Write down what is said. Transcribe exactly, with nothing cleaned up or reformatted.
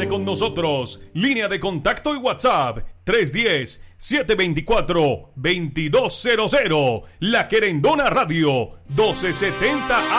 con nosotros. Línea de contacto y WhatsApp tres uno cero, siete dos cuatro, dos dos cero cero. La Querendona Radio doce setenta